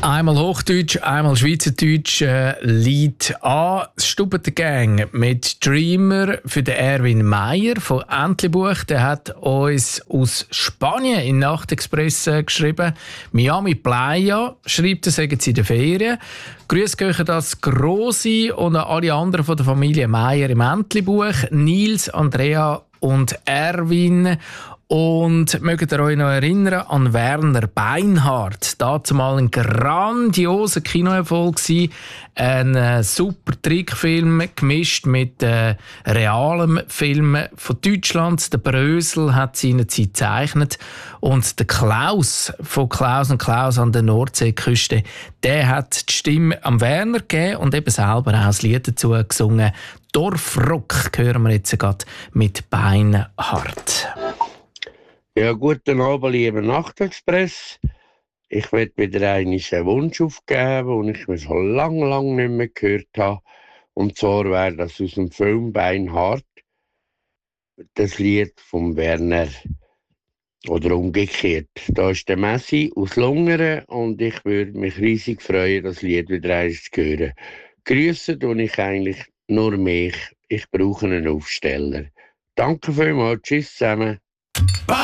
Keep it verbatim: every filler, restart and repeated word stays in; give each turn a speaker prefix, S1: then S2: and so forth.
S1: Einmal Hochdeutsch, einmal Schweizerdeutsch, äh, Lied an. Stubbeter Gang mit Dreamer für den Erwin Meyer von Entlebuch. Der hat uns aus Spanien in Nachtexpress äh, geschrieben. Miami Playa, schreibt er, sagen sie in der Ferien. Grüß gehen das Grossi und an alle anderen von der Familie Meyer im Entlebuch. Nils, Andrea und Erwin. Und mögt ihr euch noch erinnern an Werner Beinhardt? Dazu mal ein grandioser Kinoerfolg gewesen. Ein äh, super Trickfilm gemischt mit äh, realem Film von Deutschland. Der Brösel hat seinerzeit gezeichnet. Und der Klaus von Klaus und Klaus an der Nordseeküste, der hat die Stimme am Werner gegeben und eben selber auch das Lied dazu gesungen. Dorfrock hören wir jetzt gerade mit Beinhardt.
S2: Ja, guten Abend, lieber Nachtexpress. Ich werde wieder einen Wunsch aufgeben, den ich mir schon lange, lange nicht mehr gehört habe. Und zwar wäre das aus dem Film Beinhardt, das Lied von Werner. Oder umgekehrt. Da ist der Messi aus Lungern und ich würde mich riesig freuen, das Lied wieder eins zu hören. Grüße tue ich eigentlich nur mich. Ich brauche einen Aufsteller. Danke vielmals. Tschüss zusammen.